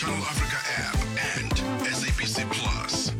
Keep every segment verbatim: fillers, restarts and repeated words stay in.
Channel Africa app, and S A B C Plus.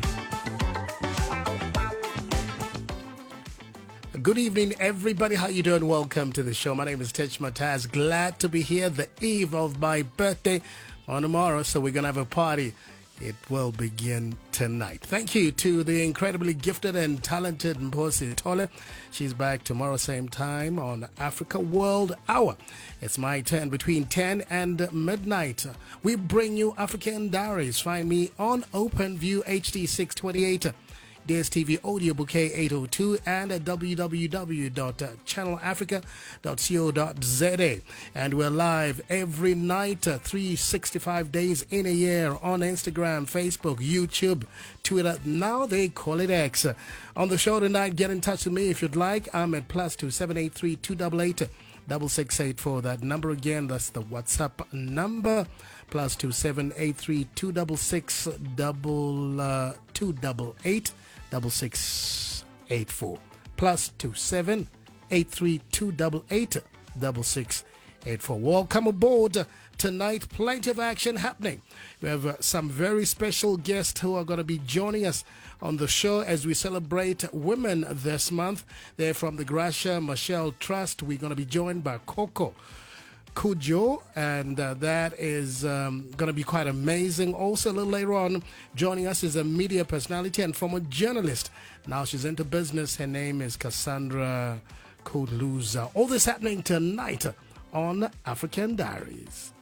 Good evening, everybody. How you doing? Welcome to the show. My name is Tej Mataz. Glad to be here the eve of my birthday on tomorrow, so we're going to have a party. It will begin tonight. Thank you to the incredibly gifted and talented Mposi Tole. She's back tomorrow same time on Africa World Hour. It's my turn between ten and midnight. We bring you African Diaries. Find me on OpenView H D six twenty-eight. D S T V Audio Bouquet eight oh two and at w w w dot channel africa dot co dot z a. And we're live every night, uh, three hundred sixty-five days in a year on Instagram, Facebook, YouTube, Twitter. Now they call it X. Uh, on the show tonight, get in touch with me if you'd like. I'm at plus two seven eight three two eight eight double six eight four. That number again, that's the WhatsApp number. Plus two seven eight three two six six double uh, two double eight. Double six eight four plus two seven eight three two double eight double six eight four. Welcome aboard tonight. Plenty of action happening. We have uh, some very special guests who are going to be joining us on the show as we celebrate women this month. They're from the Gracia Machel Trust. We're going to be joined by Coco Kujo, and uh, that is um, going to be quite amazing. Also, a little later on, joining us is a media personality and former journalist. Now she's into business. Her name is Cassandra Kudluza. All this happening tonight on African Diaries.